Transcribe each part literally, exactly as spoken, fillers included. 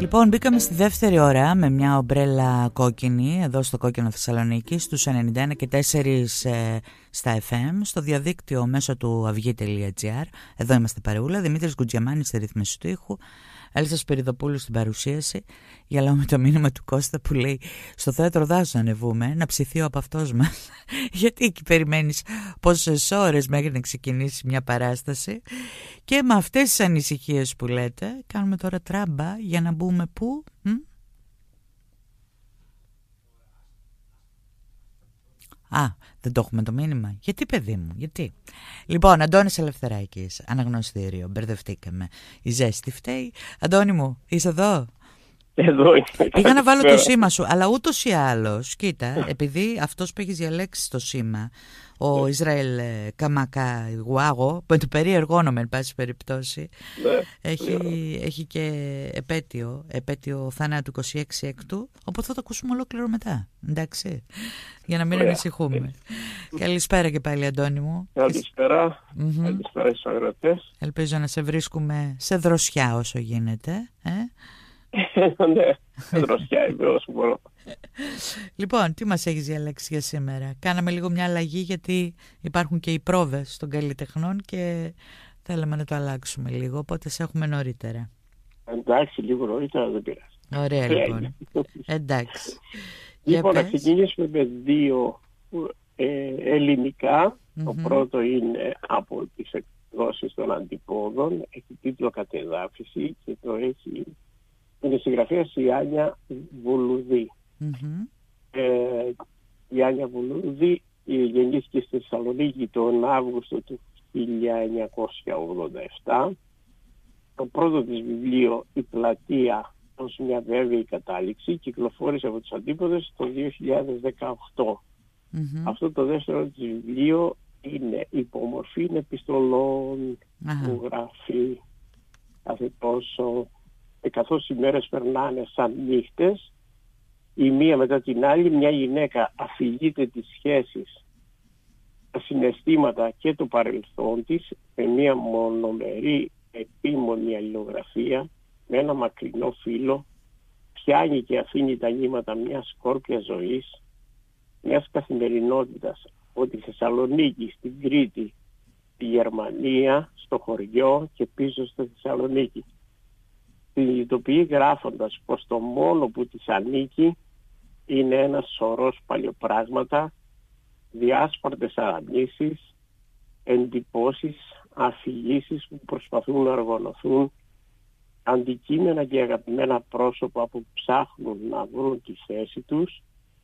Λοιπόν, μπήκαμε στη δεύτερη ώρα με μια ομπρέλα κόκκινη εδώ στο Κόκκινο Θεσσαλονίκη στους ενενήντα ένα και τέσσερα ε, στα εφ εμ, στο διαδίκτυο μέσω του αυγή τελεία τζι άρ. Εδώ είμαστε παρεούλα. Δημήτρης Γκουτζιαμάνης στη ρύθμιση του ήχου, Έλσα Σπυριδοπούλου στην παρουσίαση. Γελάω με το μήνυμα του Κώστα που λέει: στο θέατρο Δάσου να ανεβούμε, να ψηθεί ο από αυτός μας. Γιατί εκεί περιμένεις πόσες ώρες μέχρι να ξεκινήσει μια παράσταση. Και με αυτές τις ανησυχίες που λέτε, κάνουμε τώρα τράμπα για να μπούμε πού? Μ? Α, δεν το έχουμε το μήνυμα. Γιατί, παιδί μου, γιατί? Λοιπόν, Αντώνης Ελευθεράκης, αναγνωστήριο, μπερδευτήκαμε. Η ζέστη φταίει. Αντώνη μου, είσαι εδώ? Εδώ είμαι. Πήγα να βάλω το σήμα σου, αλλά ούτως ή άλλως, κοίτα, επειδή αυτός που έχεις διαλέξει το σήμα, ο Ισραήλ Καμακαγουάγο, με το περίεργο όνομα, εν πάση περιπτώσει, έχει, έχει και επέτειο, επέτειο θανάτου είκοσι έξι έκτου, οπότε θα το ακούσουμε ολόκληρο μετά, εντάξει, για να μην ανησυχούμε. Καλησπέρα και πάλι, Αντώνη μου. Καλησπέρα, mm-hmm. Καλησπέρα στους αγροτές. Ελπίζω να σε βρίσκουμε σε δροσιά όσο γίνεται, ε? Ναι, δροσιά είμαι όσο μπορώ. Λοιπόν, τι μας έχεις διαλέξει για σήμερα? Κάναμε λίγο μια αλλαγή γιατί υπάρχουν και οι πρόβες των καλλιτεχνών και θέλαμε να το αλλάξουμε λίγο, οπότε σε έχουμε νωρίτερα. Εντάξει, λίγο νωρίτερα δεν πειράζει. Ωραία λοιπόν. Εντάξει. Λοιπόν, να ξεκινήσουμε με δύο ε, ελληνικά. Mm-hmm. Το πρώτο είναι από τις εκδόσεις των Αντιπόδων, έχει τίτλο Κατεδάφιση και το έχει... Είναι συγγραφέας η Άνια Βουλουδή. Mm-hmm. Ε, η Άνια Βουλουδή γεννήθηκε στη Θεσσαλονίκη τον Αύγουστο του χίλια εννιακόσια ογδόντα επτά. Το πρώτο της βιβλίο, «Η Πλατεία ως μια βέβαιη κατάληξη», κυκλοφόρησε από τους Αντίποδες το δύο χιλιάδες δεκαοκτώ. Mm-hmm. Αυτό το δεύτερο της βιβλίο είναι υπομορφή επιστολών uh-huh. που γράφει κάθε τόσο. Και καθώς οι μέρες περνάνε σαν νύχτες, η μία μετά την άλλη, μια γυναίκα αφηγείται τις σχέσεις, τα συναισθήματα και το παρελθόν της με μια μονομερή επίμονη αλληλογραφία, με ένα μακρινό φύλλο, πιάνει και αφήνει τα νήματα μιας σκόρπιας ζωής, μιας καθημερινότητας από τη Θεσσαλονίκη στην Κρήτη, τη Γερμανία, στο χωριό και πίσω στη Θεσσαλονίκη. Συνειδητοποιεί γράφοντας πως το μόνο που της ανήκει είναι ένας σωρός παλιοπράγματα, διάσπαρτες αναμνήσεις, εντυπώσεις, αφηγήσεις που προσπαθούν να οργανωθούν, αντικείμενα και αγαπημένα πρόσωπα που ψάχνουν να βρουν τη θέση τους,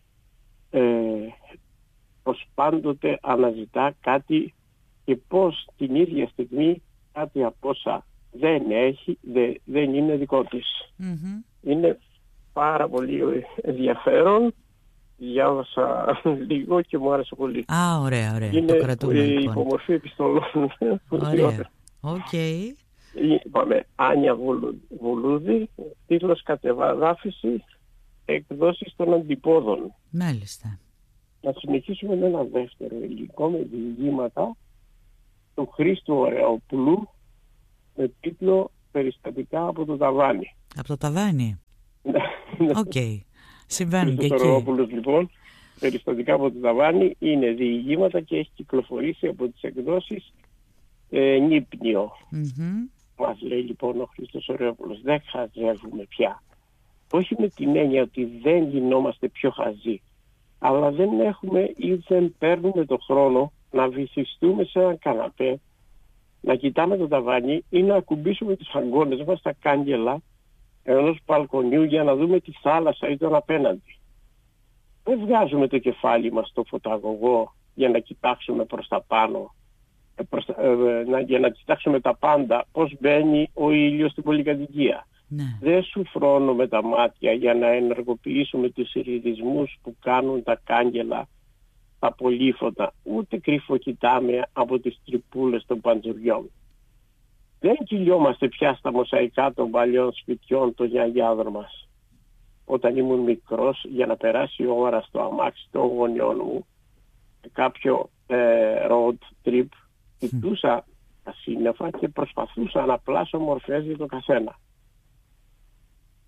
ε, πως πάντοτε αναζητά κάτι και πως την ίδια στιγμή κάτι από όσα δεν έχει, δε, δεν είναι δικό της. Mm-hmm. Είναι πάρα πολύ ενδιαφέρον. Διάβασα λίγο και μου άρεσε πολύ. Α, ωραία, ωραία. Είναι το κρατούμε, η λοιπόν. υπομορφή επιστολών. Ωραία. Οκ. Okay. Είπαμε Άνια Βουλούδη, τίτλος Κατεδάφιση, εκδόσεις των Αντιπόδων. Μάλιστα. Να συνεχίσουμε με ένα δεύτερο υλικό με διηγήματα του Χρήστου Ωρεοπούλου με τίτλο «Περιστατικά από το ταβάνι». Από το ταβάνι. Οκ. Okay. Συμβαίνουν και εκεί. Ο Ωρεοπούλος, λοιπόν, «Περιστατικά από το ταβάνι» είναι διηγήματα και έχει κυκλοφορήσει από τις εκδόσεις ε, Νύπνιο. Mm-hmm. Μας λέει λοιπόν ο Χρήστος Ωρεοπούλος, δεν χαζεύουμε πια. Όχι με την έννοια ότι δεν γινόμαστε πιο χαζοί, αλλά δεν έχουμε ή δεν παίρνουμε το χρόνο να βυθιστούμε σε έναν καναπέ, να κοιτάμε το ταβάνι ή να ακουμπήσουμε τις φαγκώνες μας στα κάγκελα ενός μπαλκονιού για να δούμε τη θάλασσα ή τον απέναντι. Δεν βγάζουμε το κεφάλι μας στο φωταγωγό για να κοιτάξουμε προς τα πάνω, προς, ε, να, για να κοιτάξουμε τα πάντα, πώς μπαίνει ο ήλιος στην πολυκατοικία. Ναι. Δεν σουφρώνουμε τα μάτια για να ενεργοποιήσουμε τους ιριδισμούς που κάνουν τα κάγκελα, τα πολύφωτα, ούτε κρυφοκοιτάμε από τις τρυπούλες των παντζουριών. Δεν κυλιόμαστε πια στα μοσαϊκά των παλιών σπιτιών των γιαγιάδων μας. Όταν ήμουν μικρός, για να περάσει η ώρα στο αμάξι των γονιών μου, κάποιο ε, road trip, κοιτούσα τα σύννεφα και προσπαθούσα να πλάσω μορφές για το καθένα.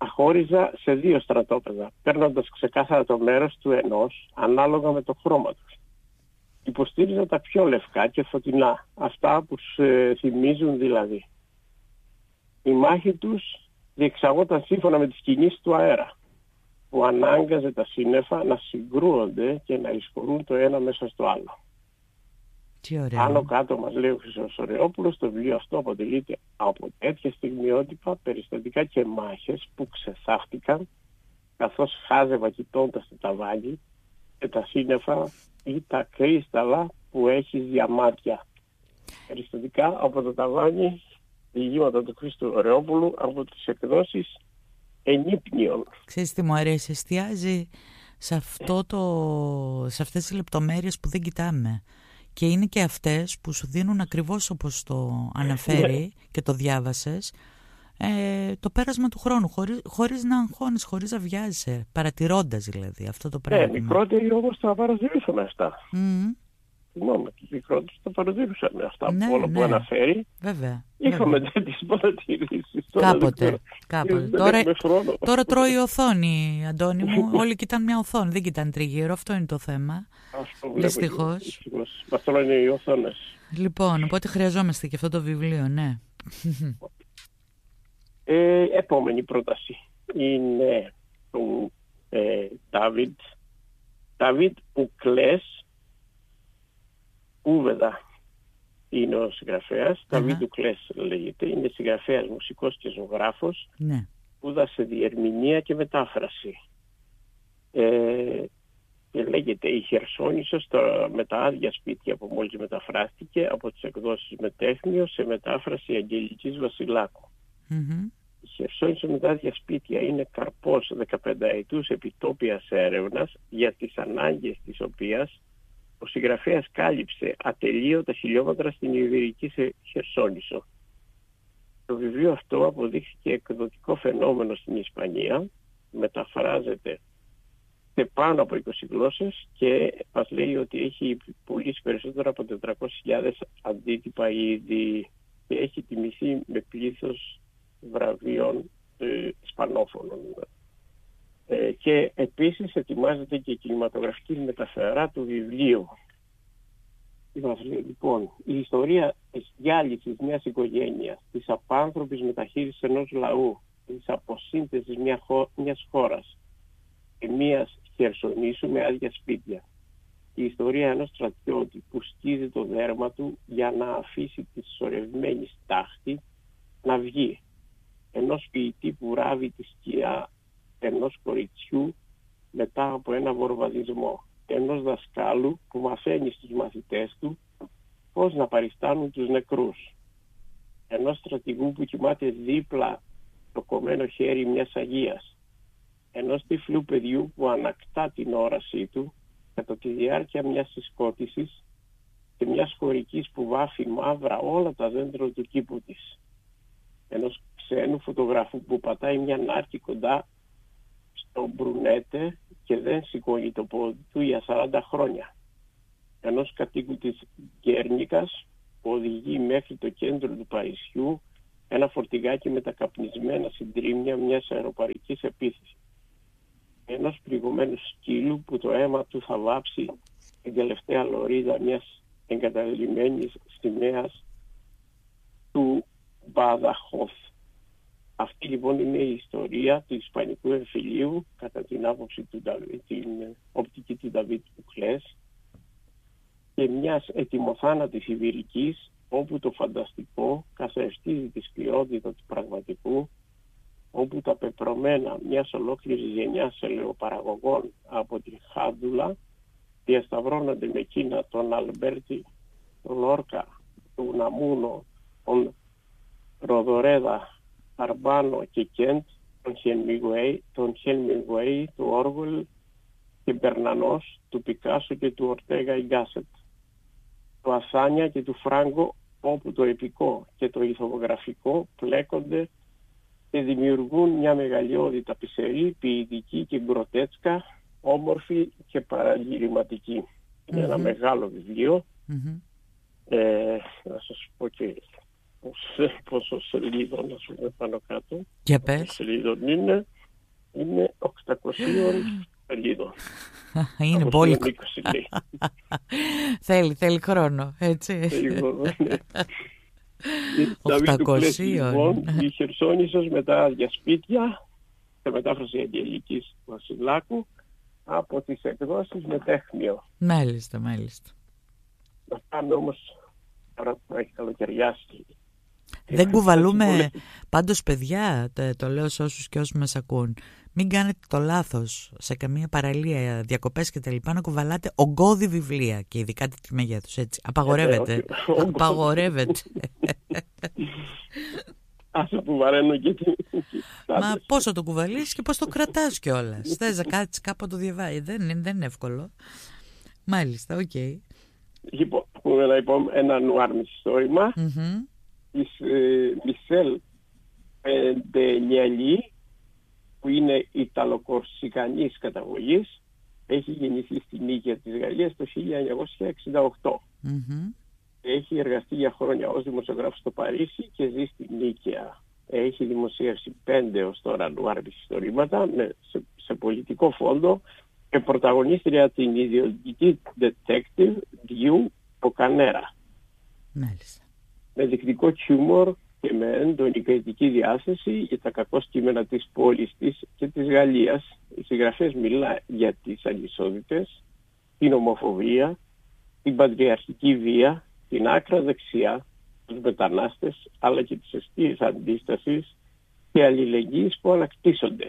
χώριζα σε δύο στρατόπεδα, παίρνοντας ξεκάθαρα το μέρος του ενός ανάλογα με το χρώμα του. Υποστήριζα τα πιο λευκά και φωτεινά, αυτά που σε θυμίζουν δηλαδή. Η μάχη τους διεξαγόταν σύμφωνα με τις κινήσεις του αέρα, που ανάγκαζε τα σύννεφα να συγκρούονται και να εισχωρούν το ένα μέσα στο άλλο. Άνω κάτω, μας λέει ο Χρυσοσοραιόπουλος, το βιβλίο αυτό αποτελείται από τέτοια στιγμιότυπα, περιστατικά και μάχες που ξεσάφτηκαν καθώς χάζευα κοιτώντας το ταβάνι και τα σύννεφα ή τα κρίσταλα που έχει διαμάτια. Περιστατικά από το ταβάνι, διηγήματα του Χρυσοσοραιόπουλου από τις εκδόσεις Ενύπνιον. Ξέρεις τι μου αρέσει, εστιάζει σε, αυτό το, σε αυτές τις λεπτομέρειες που δεν κοιτάμε. Και είναι και αυτές που σου δίνουν ακριβώς όπως το αναφέρει και το διάβασες, ε, το πέρασμα του χρόνου, χωρίς, χωρίς να αγχώνεις, χωρίς να βιάζεσαι, παρατηρώντας δηλαδή αυτό το πράγμα. Ναι, μικρότεροι όμως τα παρατηρούσαμε αυτά. Mm. Θυμάμαι, οι μικρότεροι τα παρατηρούσαμε αυτά, Ναι, όλα ναι. που αναφέρει. Βέβαια. Είχαμε τέτοιες παρατηρήσεις. Κάποτε. κάποτε. Τώρα, τώρα τρώει η οθόνη, Αντώνη μου. Όλοι κοιτάνε μια οθόνη, δεν κοιτάνε τριγύρω. Αυτό είναι το θέμα. Δυστυχώς. Μας το λένε οι οθόνες. Λοιπόν, οπότε χρειαζόμαστε και αυτό το βιβλίο, ναι. Ε, επόμενη πρόταση είναι του ε, David. David Ουκλές Ούβεδα είναι ο συγγραφέας. Uh-huh. David Ουκλές λέγεται. Είναι συγγραφέας, μουσικός και ζωγράφος. Ναι. Σπούδασε διερμηνία και μετάφραση. Ε, και λέγεται η Χερσόνησος με τα άδεια σπίτια που μόλις μεταφράστηκε από τις εκδόσεις Μετέχνιο σε μετάφραση Αγγελικής Βασιλάκου. Mm-hmm. Η Χερσόνησος με τα άδεια σπίτια είναι καρπός δεκαπενταετούς επιτόπιας έρευνας για τις ανάγκες της οποίας ο συγγραφέας κάλυψε ατελείωτα χιλιόμετρα στην Ιβηρική Χερσόνησο. Το βιβλίο αυτό αποδείχθηκε εκδοτικό φαινόμενο στην Ισπανία, μεταφράζεται σε πάνω από είκοσι γλώσσες και μας λέει ότι έχει πουλήσει περισσότερο από τετρακόσιες χιλιάδες αντίτυπα ήδη και έχει τιμηθεί με πλήθος βραβείων ε, ισπανόφωνων. Ε, και επίσης ετοιμάζεται και η κινηματογραφική μεταφράση του βιβλίου. Λοιπόν, η ιστορία της διάλυσης μιας οικογένειας, της απάνθρωπης μεταχείρισης ενός λαού, της αποσύνθεσης μια χω... μιας χώρας και μιας Χερσονήσου με άδεια σπίτια. Η ιστορία ενός στρατιώτη που σκίζει το δέρμα του για να αφήσει τη συσσωρευμένη στάχτη να βγει. Ενός ποιητή που ράβει τη σκιά ενός κοριτσιού μετά από ένα βορβαδισμό. Ενός δασκάλου που μαθαίνει στους μαθητές του πώς να παριστάνουν τους νεκρούς. Ενός στρατηγού που κοιμάται δίπλα το κομμένο χέρι μιας αγίας. Ενός τυφλού παιδιού που ανακτά την όρασή του κατά τη διάρκεια μιας συσκότησης και μιας χωρικής που βάφει μαύρα όλα τα δέντρα του κήπου της. Ενός ξένου φωτογράφου που πατάει μια νάρκη κοντά στο Μπρουνέτε και δεν σηκώνει το πόδι του για σαράντα χρόνια. Ενός κατοίκου της Γκέρνικας που οδηγεί μέχρι το κέντρο του Παρισιού ένα φορτηγάκι με τα καπνισμένα συντρίμμια μιας αεροπαρικής επίθεσης. Ενός πληγωμένου σκύλου που το αίμα του θα βάψει την τελευταία λωρίδα μιας εγκαταλειμμένης σημαίας του Μπαδαχόθ. Αυτή λοιπόν είναι η ιστορία του Ισπανικού εμφυλίου κατά την άποψη του την οπτική του Νταβίτ Ουκλές και μιας ετοιμοθάνατης Ιβηρικής όπου το φανταστικό καθαριστίζει τη σκληρότητα του πραγματικού, όπου τα πεπρωμένα μιας ολόκληρης γενιάς ελαιοπαραγωγών από την Χάντουλα διασταυρώνονται με εκείνα τον Αλμπέρτι, τον Λόρκα, τον Ναμούνο, τον Ροδορέδα, Αρμπάνο και Κέντ, τον Χέλμιγουέι, τον Χέλμιγουέι, του Όργουελ και Μπερνανός, του Πικάσο και του Ορτέγα Ιγκάσετ, του Ασάνια και του Φράγκο, όπου το επικό και το ηθογραφικό πλέκονται και δημιουργούν μια μεγαλειώδη ταπεισερή, ποιητική και γκροτέτσκα, όμορφη και παραγγελματική. Mm-hmm. Είναι ένα μεγάλο βιβλίο. Mm-hmm. Ε, να σας πω και πόσο σελίδων, να σου πούμε πάνω κάτω. Για πες. Σελίδων είναι. είναι οκτακόσιες σελίδων. Είναι πολύ θέλει, θέλει χρόνο, έτσι. Θέλει χρόνο, ναι. οκτακόσια. Λοιπόν, η Χερσόνησος με τα άδεια σπίτια, σε μετάφραση Αγγελικής Βασιλάκου, από τις εκδόσεις Μετέχμιο. Μάλιστα, μάλιστα. Να πάμε όμως, τώρα που έχει καλοκαιριάσει. Δεν κουβαλούμε, πάντως παιδιά, το, το λέω σε όσους και όσους μας ακούν, μην κάνετε το λάθος σε καμία παραλία, διακοπές και τα λοιπά, να κουβαλάτε ογκώδη βιβλία και ειδικά τη μεγέθους, έτσι. Απαγορεύεται. Ε, Απαγορεύεται. Άσε που βαραίνω και τι. Μα πόσο το κουβαλείς και πώς το κρατάς κιόλας. Θες να κάτσεις κάπου το διαβάει. Δεν είναι, δεν είναι εύκολο. Μάλιστα, οκ. Okay. Λοιπόν, πούμε να πω ένα νουάρ μυθιστόρημα mm-hmm. της ε, Μισελ Ντενιέλη, που είναι Ιταλοκορσικανής καταγωγής. Έχει γεννηθεί στη Νίκαια της Γαλλίας το χίλια εννιακόσια εξήντα οκτώ. Mm-hmm. Έχει εργαστεί για χρόνια ως δημοσιογράφος στο Παρίσι και ζει στη Νίκαια. Έχει δημοσιεύσει πέντε ως τώρα νουάρ μυθιστορήματα σε, σε πολιτικό φόντο και πρωταγωνίστρια την ιδιωτική detective Διού Μποκανέρα. Μάλιστα. Με δεικτικό χιούμορ και με έντονη κριτική διάθεση για τα κακό κείμενα της πόλης της και της Γαλλίας. Οι συγγραφές μιλά για τις ανισότητες, την ομοφοβία, την πατριαρχική βία, την άκρα δεξιά, τους μετανάστες, αλλά και τις αιστείες αντίστασης και αλληλεγγύης που ανακτήσονται.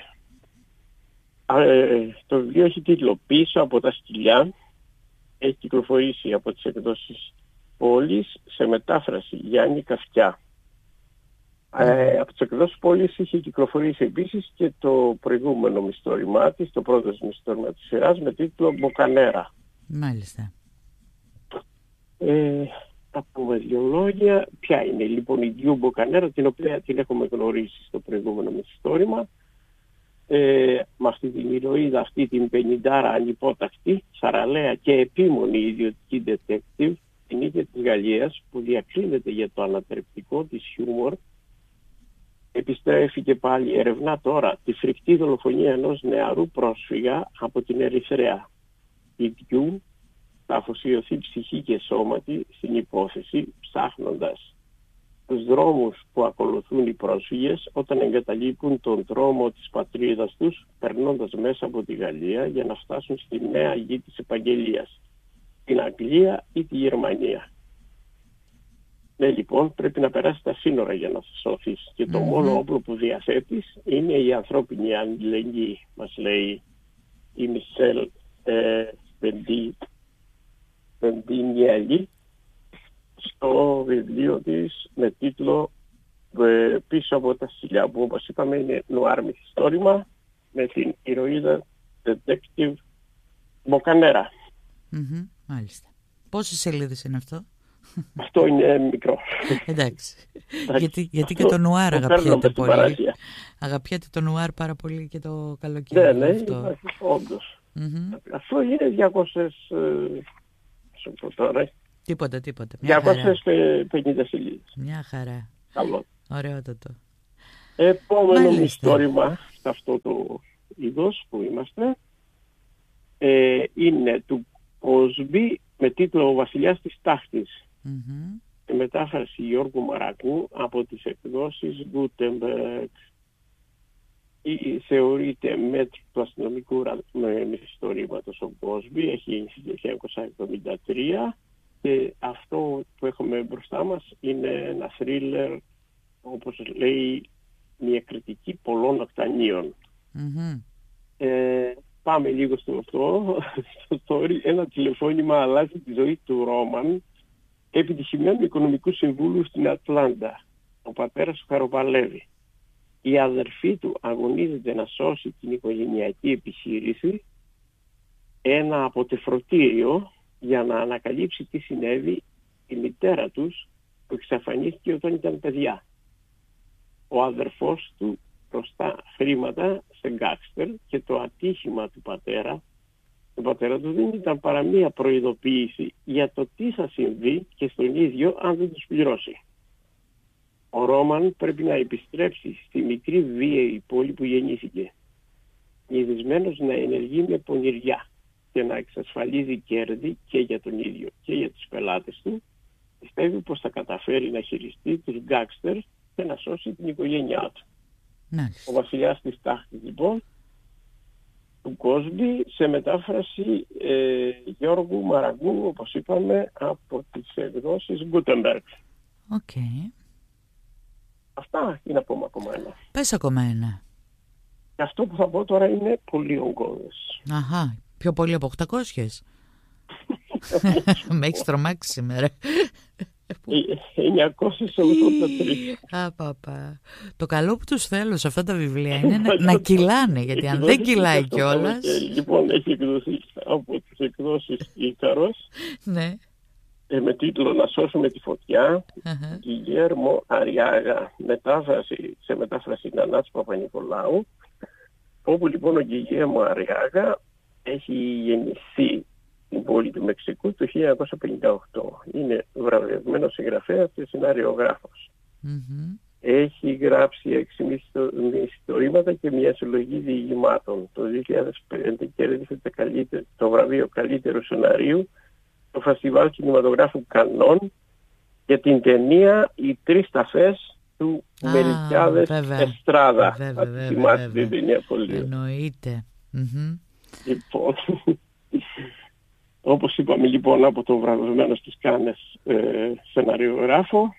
Ε, το βιβλίο έχει τίτλο «Πίσω από τα σκυλιά». Έχει κυκλοφορήσει από τις εκδόσεις Πόλης σε μετάφραση Γιάννη Καφκιά. Ε, από τις εκδόσεις Πόλης είχε κυκλοφορήσει επίσης και το προηγούμενο μυθιστόρημά της, το πρώτο μυθιστόρημα της σειράς, με τίτλο «Μποκανέρα». Μάλιστα. Ε, θα πούμε δύο λόγια. Ποια είναι λοιπόν η Διού Μποκανέρα, την οποία την έχουμε γνωρίσει στο προηγούμενο μυθιστόρημα. Ε, με αυτή την ηρωίδα, αυτή την πενηντάρα ανυπότακτη, σαραλέα και επίμονη ιδιωτική detective, την ίδια της Γαλλίας, που διακρίνεται για το ανατρεπτικό της χιούμορ, επιστρέφει και πάλι, ερευνά τώρα τη φρικτή δολοφονία ενός νεαρού πρόσφυγα από την Ερυθρέα. Η Διού θα αφοσιωθεί ψυχή και σώμα στην υπόθεση, ψάχνοντας τους δρόμους που ακολουθούν οι πρόσφυγες όταν εγκαταλείπουν τον δρόμο της πατρίδας τους, περνώντας μέσα από τη Γαλλία για να φτάσουν στη νέα γη της επαγγελίας, την Αγγλία ή τη Γερμανία. Ναι, λοιπόν, πρέπει να περάσει τα σύνορα για να σωθείς και το mm-hmm. μόνο όπλο που διαθέτεις είναι η ανθρώπινη αλληλεγγύη, μας λέει η Μισελ Ντενιέλη στο βιβλίο της με τίτλο «Πίσω από τα σκυλιά», που όπως είπαμε είναι νουάρ μυθιστόρημα με την ηρωίδα detective Μποκανέρα. Mm-hmm, μάλιστα. Πόσες σελίδες είναι αυτό? Αυτό είναι μικρό. Εντάξει. γιατί, γιατί και το νουάρ αγαπιέται πολύ. Αγαπιέται το νουάρ πάρα πολύ και το καλοκαίρι. Ναι, ναι, αυτό. Όντως. Mm-hmm. Αυτό είναι διακόσιες... σου πω τώρα. Τίποτα, τίποτα. Μια διακόσιες πενήντα σελίδες. Μια χαρά. Καλό. Ωραιότατο. Επόμενο μυθιστόρημα σε αυτό το είδος που είμαστε ε, είναι του Κόσμπι με τίτλο «Ο Βασιλιάς της Τάχτης». Mm-hmm. Η μετάφραση Γιώργου Μαρακού από τις εκδόσεις Gutenberg. Θεωρείται μέτρο του αστυνομικού μυθιστορήματος ο Κόσμπι, έχει γεννηθεί το χίλια εννιακόσια εβδομήντα τρία και αυτό που έχουμε μπροστά μας είναι ένα θρίλερ, όπως λέει, μια κριτική πολλών οκτανίων. Mm-hmm. Ε, πάμε λίγο στο αυτό. Στο story, ένα τηλεφώνημα αλλάζει τη ζωή του Ρόμαν, επιτυχημένου οικονομικού συμβούλου στην Ατλάντα. Ο πατέρας του χαροπαλεύει. Η αδερφή του αγωνίζεται να σώσει την οικογενειακή επιχείρηση, ένα αποτεφρωτήριο, για να ανακαλύψει τι συνέβη η μητέρα τους που εξαφανίστηκε όταν ήταν παιδιά. Ο αδερφός του χρωστά χρήματα σε γκάξτερ και το ατύχημα του πατέρα, του πατέρα του δεν ήταν παρά μία προειδοποίηση για το τι θα συμβεί και στον ίδιο αν δεν τους πληρώσει. Ο Ρόμαν πρέπει να επιστρέψει στη μικρή βίαιη πόλη που γεννήθηκε. συνηθισμένος να ενεργεί με πονηριά και να εξασφαλίζει κέρδη και για τον ίδιο και για τους πελάτες του, πιστεύει πως θα καταφέρει να χειριστεί τους γκάκστερ και να σώσει την οικογένειά του. Nice. Ο βασιλιάς της τάχτης λοιπόν, του Κόσμη, σε μετάφραση ε, Γιώργου Μαραγκού, όπως είπαμε, από τις εκδόσεις Gutenberg. Οκ. Okay. Αυτά είναι ακόμα ακόμα ένα. Πες ακόμα ένα. Και αυτό που θα πω τώρα είναι πολύ ογκώδες. Αχα, πιο πολύ από οκτακόσιες. Με έχεις τρομάξει σήμερα. εννιακόσια ογδόντα τρία. Α, παπα. Το καλό που τους θέλω σε αυτά τα βιβλία είναι να, να κυλάνε, γιατί αν δεν κυλάει κιόλας... Λοιπόν, έχει εκδοθεί από τις εκδόσεις Ίκαρος, ναι. ε, με τίτλο «Να σώσουμε τη φωτιά», uh-huh. Γιγέρμο Αριάγα, μετάφραση, σε μετάφραση Νανάς Παπα-Νικολάου, όπου λοιπόν ο Γιγέρμο Αριάγα έχει γεννηθεί στην πόλη του Μεξικού το χίλια εννιακόσια πενήντα οκτώ. Είναι βραβευμένος συγγραφέας και σεναριογράφος. Mm-hmm. Έχει γράψει έξι μυθιστορήματα και μια συλλογή διηγημάτων. Το δύο χιλιάδες πέντε κέρδισε το βραβείο καλύτερου σεναρίου στο Φεστιβάλ Κινηματογράφου Κανών για την ταινία «Οι τρεις ταφές» του ah, Μελικιάδες Εστράδα. Βέβαια, βέβαια, θυμάστε την ταινία πολύ. Εννοείται. Mm-hmm. Λοιπόν... Όπως είπαμε λοιπόν από το βραβευμένο στις Κάνες ε, σεναριογράφο,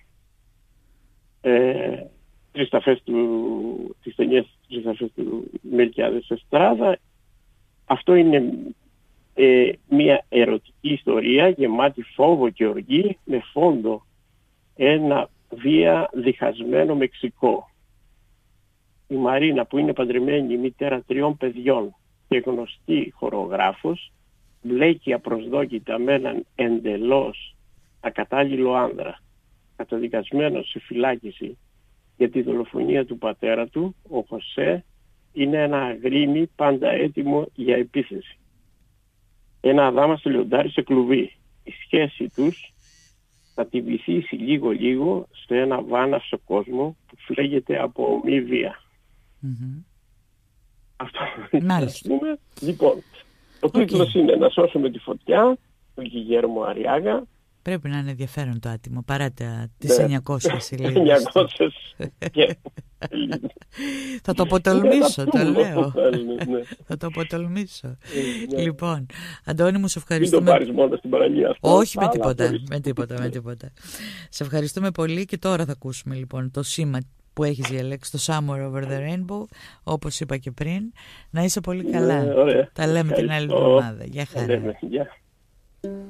ε, τρεις ταφές του, τις ταινίες τρεις ταφές του Μελικιάδες Εστράδα. Αυτό είναι ε, μια ερωτική ιστορία γεμάτη φόβο και οργή, με φόντο ένα βία διχασμένο Μεξικό. Η Μαρίνα, που είναι παντρεμένη, μητέρα τριών παιδιών και γνωστή χορογράφος, μπλέκει απροσδόκητα με έναν εντελώς ακατάλληλο άνδρα, καταδικασμένος σε φυλάκιση για τη δολοφονία του πατέρα του. Ο Χωσέ είναι ένα αγρίμι πάντα έτοιμο για επίθεση. Ένα αδάμαστο λιοντάρι σε κλουβί. Η σχέση τους θα τη βυθίσει λίγο-λίγο σε ένα βάναυσο κόσμο που φλέγεται από ομή βία. Mm-hmm. Αυτό είναι. Λοιπόν, ο okay. τίτλος είναι «Να σώσουμε τη φωτιά» του Γιγέρμο Αριάγα. Πρέπει να είναι ενδιαφέρον το άτιμο, παρά τα, τις εννιακόσιες σελίδες. εννιακόσιες και... Θα το αποτολμήσω, το λέω. Θα το αποτολμήσω. Λοιπόν, Αντώνη μου, σε ευχαριστούμε. Μην το πάρεις μόνο στην παραλία αυτό. Όχι με τίποτα, με τίποτα, με τίποτα. Σε ευχαριστούμε πολύ και τώρα θα ακούσουμε λοιπόν το σήμα που έχεις διαλέξει, το Somewhere Over the Rainbow, όπως είπα και πριν. Να είσαι πολύ καλά. Τα λέμε την άλλη εβδομάδα. Γεια χαρά.